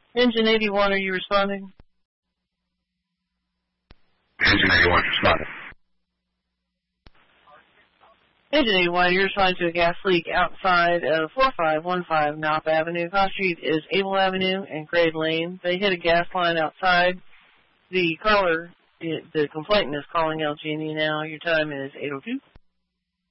Engine 81, are you responding? Engine 81 responding. Engine 81, you're responding to a gas leak outside of 4515 Knopp Avenue. Across the street is Able Avenue and Grade Lane. They hit a gas line outside. The caller, the complainant is calling LG&E now. Your time is 8:02.